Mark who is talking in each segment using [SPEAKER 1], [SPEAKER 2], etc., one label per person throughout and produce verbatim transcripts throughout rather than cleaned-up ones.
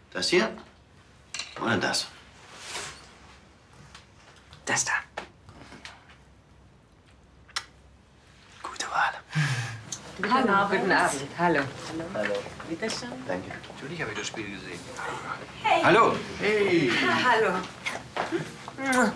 [SPEAKER 1] Das hier oder das?
[SPEAKER 2] Das da.
[SPEAKER 1] Gute Wahl.
[SPEAKER 2] Guten Hallo, Abend. Guten Abend. Hallo.
[SPEAKER 1] Hallo. Hallo.
[SPEAKER 2] Bitte schön.
[SPEAKER 1] Danke.
[SPEAKER 3] Natürlich habe ich das Spiel gesehen.
[SPEAKER 2] Hey.
[SPEAKER 3] Hallo.
[SPEAKER 1] Hey.
[SPEAKER 2] Hallo.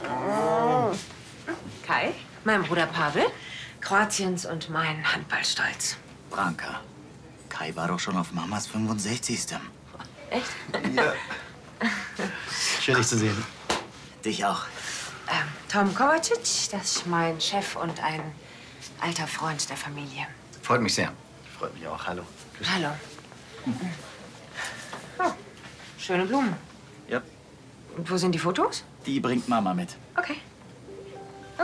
[SPEAKER 2] Kai, mein Bruder Pavel, Kroatiens und mein Handballstolz.
[SPEAKER 4] Branka, Kai war doch schon auf Mamas fünfundsechzigsten.
[SPEAKER 2] Echt?
[SPEAKER 1] Ja. Schön, dich zu sehen.
[SPEAKER 4] Dich auch.
[SPEAKER 2] Ähm, Tom Kovacic, das ist mein Chef und ein alter Freund der Familie.
[SPEAKER 3] Freut mich sehr.
[SPEAKER 1] Freut mich auch. Hallo. Grüß
[SPEAKER 2] Hallo. Oh, schöne Blumen.
[SPEAKER 4] Ja.
[SPEAKER 2] Und wo sind die Fotos?
[SPEAKER 4] Die bringt Mama mit.
[SPEAKER 2] Okay. Oh.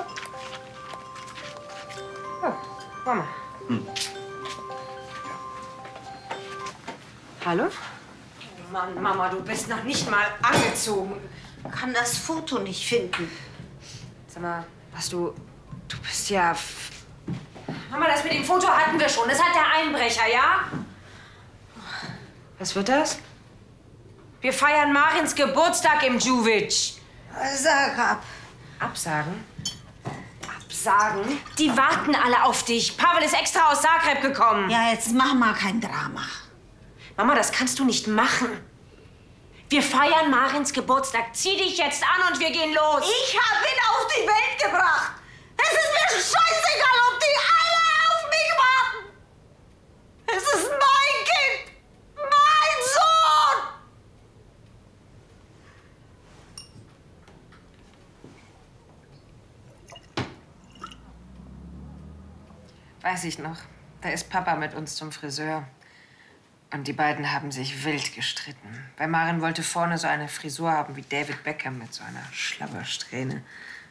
[SPEAKER 2] Oh, Mama.
[SPEAKER 1] Hm.
[SPEAKER 2] Hallo? Mann, Mama, du bist noch nicht mal angezogen.
[SPEAKER 5] Kann das Foto nicht finden.
[SPEAKER 2] Sag mal, hast du... Du bist ja... Mama, das mit dem Foto hatten wir schon. Das hat der Einbrecher, ja? Was wird das? Wir feiern Marins Geburtstag im Juvic.
[SPEAKER 5] Sag ab.
[SPEAKER 2] Absagen? Absagen? Die warten alle auf dich. Pavel ist extra aus Zagreb gekommen.
[SPEAKER 5] Ja, jetzt mach mal kein Drama.
[SPEAKER 2] Mama, das kannst du nicht machen. Wir feiern Marins Geburtstag. Zieh dich jetzt an und wir gehen los.
[SPEAKER 5] Ich hab ihn auf die Welt gebracht. Es ist mir scheißegal, ob die alle auf mich warten. Es ist mein Kind. Mein Sohn.
[SPEAKER 2] Weiß ich noch. Da ist Papa mit uns zum Friseur. Und die beiden haben sich wild gestritten. Weil Marin wollte vorne so eine Frisur haben wie David Beckham mit so einer Schlabbersträhne.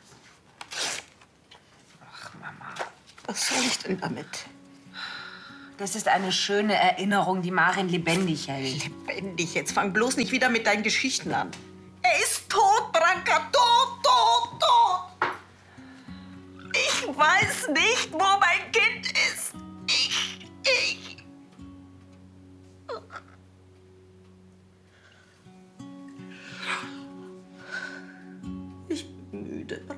[SPEAKER 2] Ach, Mama.
[SPEAKER 5] Was soll ich denn damit?
[SPEAKER 2] Das ist eine schöne Erinnerung, die Marin lebendig hält.
[SPEAKER 5] Lebendig, jetzt fang bloß nicht wieder mit deinen Geschichten an. Er ist tot, Branka, tot, tot, tot. Ich weiß nicht, wo